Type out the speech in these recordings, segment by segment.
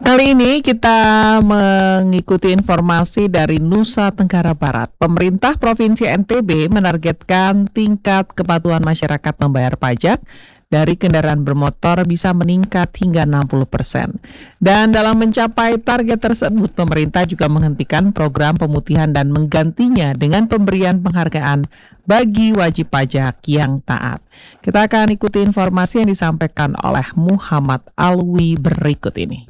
Kali ini kita mengikuti informasi dari Nusa Tenggara Barat. Pemerintah Provinsi NTB menargetkan tingkat kepatuhan masyarakat membayar pajak dari kendaraan bermotor bisa meningkat hingga 60%. Dan dalam mencapai target tersebut, pemerintah juga menghentikan program pemutihan dan menggantinya dengan pemberian penghargaan bagi wajib pajak yang taat. Kita akan ikuti informasi yang disampaikan oleh Muhammad Alwi berikut ini.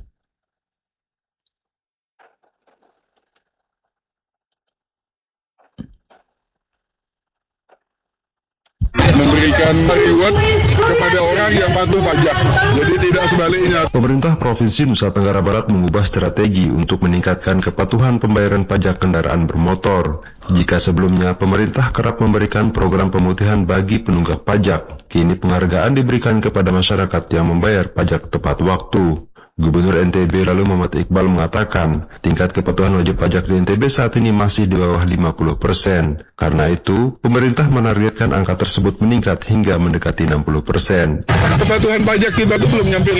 Memberikan reward kepada orang yang patuh pajak, jadi tidak sebaliknya. Pemerintah Provinsi Nusa Tenggara Barat mengubah strategi untuk meningkatkan kepatuhan pembayaran pajak kendaraan bermotor. Jika sebelumnya pemerintah kerap memberikan program pemutihan bagi penunggak pajak, kini penghargaan diberikan kepada masyarakat yang membayar pajak tepat waktu. Gubernur NTB lalu Muhammad Iqbal mengatakan, tingkat kepatuhan wajib pajak di NTB saat ini masih di bawah 50%. Karena itu, pemerintah menargetkan angka tersebut meningkat hingga mendekati 60%. Kepatuhan pajak kita itu belum nyampe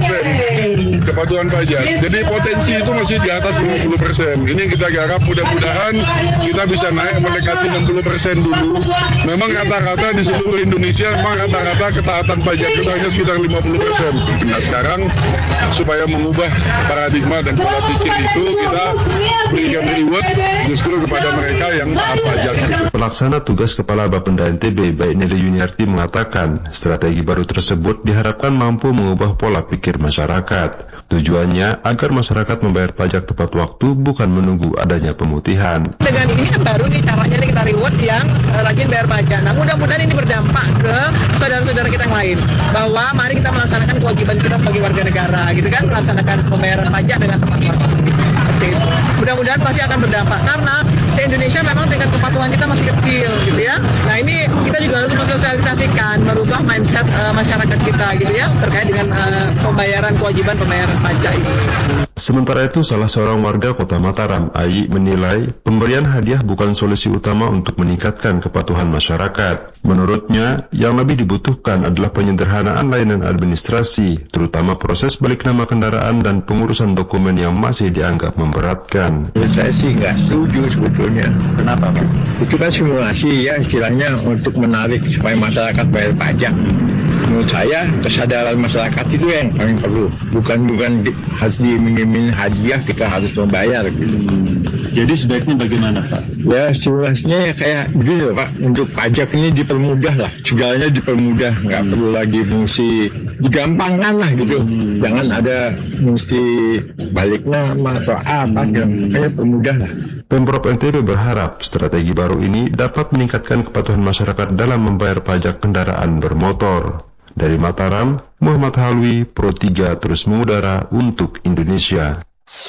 50%. Kepatuhan pajak. Jadi potensi itu masih di atas 50%. Ini yang kita garap, mudah-mudahan kita bisa naik mendekati 60% dulu. Memang rata-rata di seluruh Indonesia, memang rata-rata ketaatan pajak kita hanya sekitar 50%. Nah sekarang, supaya mengubah paradigma dan pola pikir itu, kita berikan reward justru kepada mereka yang taat pajak. Pelaksana tugas Kepala Bapenda NTB, Baik Nili Yuniarti mengatakan, strategi baru tersebut diharapkan mampu mengubah pola pikir masyarakat. Tujuannya agar masyarakat membayar pajak tepat waktu, bukan menunggu adanya pemutihan. Dengan ini kan baru nih caranya kita reward yang rajin bayar pajak. Nah mudah-mudahan ini berdampak ke saudara-saudara kita yang lain, bahwa mari kita melaksanakan kewajiban kita sebagai warga negara, gitu kan, melaksanakan pembayaran pajak dengan tepat waktu. Mudah-mudahan pasti akan berdampak, karena di Indonesia memang tingkat kepatuhan kita masih kecil, gitu ya. Nah ini kita juga harus mensosialisasikan, merubah mindset masyarakat kita, gitu ya, terkait dengan pembayaran kewajiban pembayaran pajak ini. Sementara itu, salah seorang warga Kota Mataram, Ai, menilai pemberian hadiah bukan solusi utama untuk meningkatkan kepatuhan masyarakat. Menurutnya, yang lebih dibutuhkan adalah penyederhanaan layanan administrasi, terutama proses balik nama kendaraan dan pengurusan dokumen yang masih dianggap memberatkan. Saya sih nggak setuju sebetulnya. Kenapa, Pak? Itu kan simulasi ya, istilahnya untuk menarik supaya masyarakat bayar pajak. Menurut saya kesadaran masyarakat itu yang paling perlu, bukan harus diminta hadiah kita harus membayar gitu. Jadi sebaiknya bagaimana, Pak? Ya simulasinya kayak gitu Pak, untuk pajak ini dipermudah lah, segalanya dipermudah, nggak perlu lagi mesti digampangkan lah gitu. Jangan ada mesti balik nama atau apa, kayak permudah lah. Pemprov NTB berharap strategi baru ini dapat meningkatkan kepatuhan masyarakat dalam membayar pajak kendaraan bermotor. Dari Mataram, Muhammad Halwi, Pro 3 terus mengudara untuk Indonesia.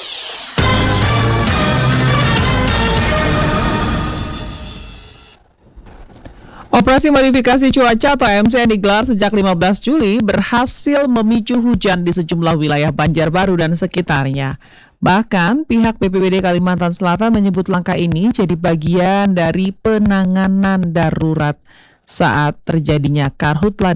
Operasi modifikasi cuaca atau MC yang digelar sejak 15 Juli berhasil memicu hujan di sejumlah wilayah Banjarbaru dan sekitarnya. Bahkan pihak BPBD Kalimantan Selatan menyebut langkah ini jadi bagian dari penanganan darurat saat terjadinya karhutla